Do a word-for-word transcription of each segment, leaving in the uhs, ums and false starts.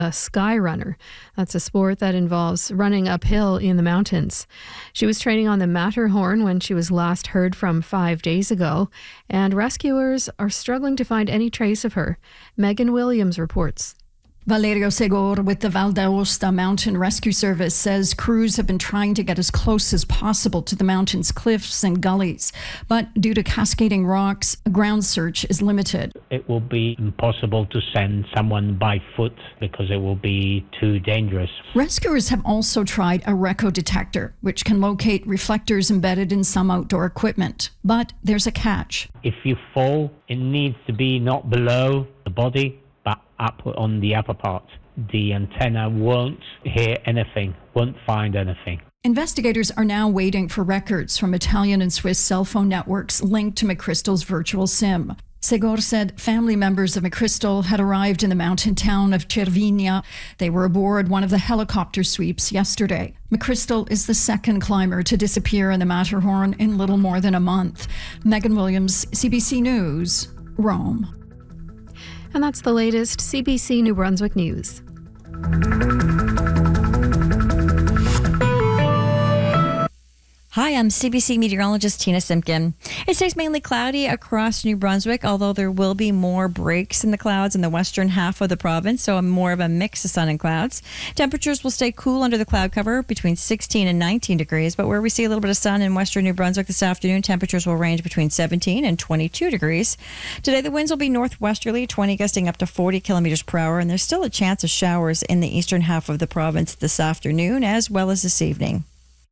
a sky runner. That's a sport that involves running uphill in the mountains. She was training on the Matterhorn when she was last heard from five days ago, and rescuers are struggling to find any trace of her. Megan Williams reports. Valerio Segor with the Val d'Aosta Mountain Rescue Service says crews have been trying to get as close as possible to the mountain's cliffs and gullies. But due to cascading rocks, a ground search is limited. It will be impossible to send someone by foot because it will be too dangerous. Rescuers have also tried a RECO detector, which can locate reflectors embedded in some outdoor equipment. But there's a catch. If you fall, it needs to be not below the body, but up on the upper part. The antenna won't hear anything, won't find anything. Investigators are now waiting for records from Italian and Swiss cell phone networks linked to McChrystal's virtual SIM. Segor said family members of McChrystal had arrived in the mountain town of Cervinia. They were aboard one of the helicopter sweeps yesterday. McChrystal is the second climber to disappear in the Matterhorn in little more than a month. Megan Williams, C B C News, Rome. And that's the latest C B C New Brunswick news. Hi, I'm C B C meteorologist Tina Simpkin. It stays mainly cloudy across New Brunswick, although there will be more breaks in the clouds in the western half of the province, so more of a mix of sun and clouds. Temperatures will stay cool under the cloud cover between sixteen and nineteen degrees, but where we see a little bit of sun in western New Brunswick this afternoon, temperatures will range between seventeen and twenty-two degrees. Today, the winds will be northwesterly, twenty gusting up to forty kilometers per hour, and there's still a chance of showers in the eastern half of the province this afternoon as well as this evening.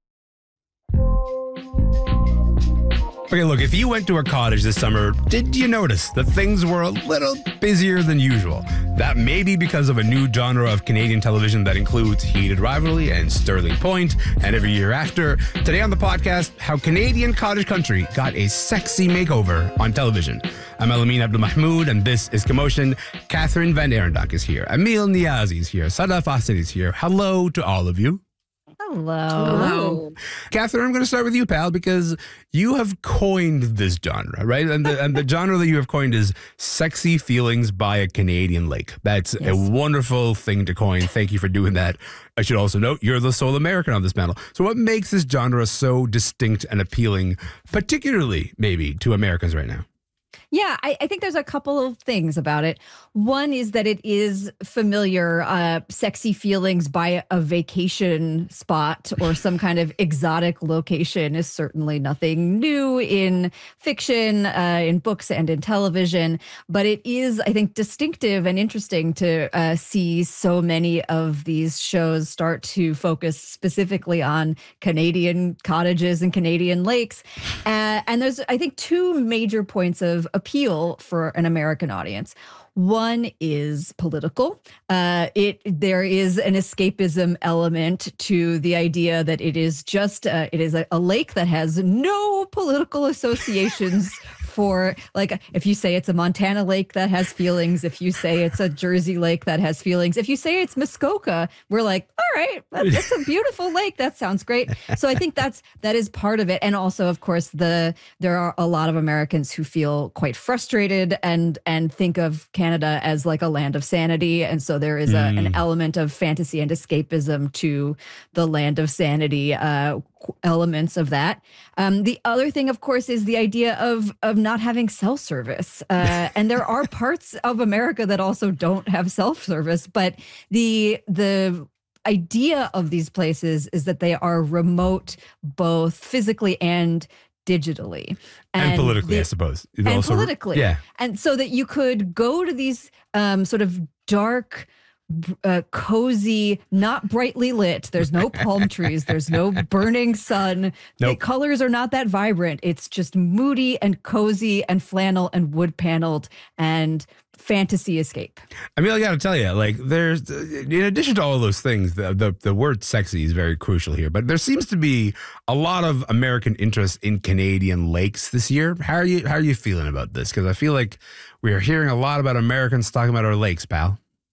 Okay, look, if you went to a cottage this summer, did you notice that things were a little busier than usual? That may be because of a new genre of Canadian television that includes Heated Rivalry and Sterling Point, and every year after. Today on the podcast, how Canadian cottage country got a sexy makeover on television. I'm Elamin Abdelmahmoud, and this is Commotion. Catherine Van Arendonk is here. Emil Niazi is here. Sadaf Asad is here. Hello to all of you. Hello. Hello. Catherine, I'm going to start with you, pal, because you have coined this genre, right? And the, and the genre that you have coined is Sexy Feelings by a Canadian Lake. That's yes. a wonderful thing to coin. Thank you for doing that. I should also note, you're the sole American on this panel. So what makes this genre so distinct and appealing, particularly maybe to Americans right now? Yeah, I, I think there's a couple of things about it. One is that it is familiar, uh, sexy feelings by a vacation spot or some kind of exotic location is certainly nothing new in fiction, uh, in books and in television. But it is, I think, distinctive and interesting to uh, see so many of these shows start to focus specifically on Canadian cottages and Canadian lakes. Uh, and there's, I think, two major points of appeal for an American audience. One is political. Uh, it there is an escapism element to the idea that it is just uh, it is a, a lake that has no political associations. For like, if you say it's a Montana lake that has feelings, if you say it's a Jersey lake that has feelings, if you say it's Muskoka, we're like, all right, that's, that's a beautiful lake. That sounds great. So I think that's that is part of it. And also, of course, the there are a lot of Americans who feel quite frustrated and and think of Canada as like a land of sanity. And so there is a, mm. an element of fantasy and escapism to the land of sanity uh, elements of that. Um, the other thing, of course, is the idea of of not having cell service. Uh, and there are parts of America that also don't have cell service. But the the idea of these places is that they are remote, both physically and digitally. And, and politically, the, I suppose. And also, politically. Yeah. And so that you could go to these um, sort of dark, Uh, cozy, not brightly lit. There's no palm trees. There's no burning sun. Nope. The colors are not that vibrant. It's just moody and cozy and flannel and wood paneled and fantasy escape. I mean, I got to tell you, like, there's, in addition to all those things, the, the the word sexy is very crucial here. But there seems to be a lot of American interest in Canadian lakes this year. How are you? How are you feeling about this? Because I feel like we are hearing a lot about Americans talking about our lakes, pal.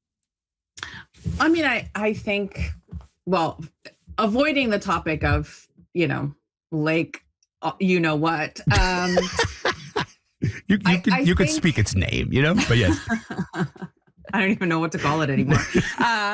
I mean, I, I think, well, avoiding the topic of, you know, lake, you know what. Um, you you, I, could, I you think, could speak its name, you know, but yes. I don't even know what to call it anymore. Uh,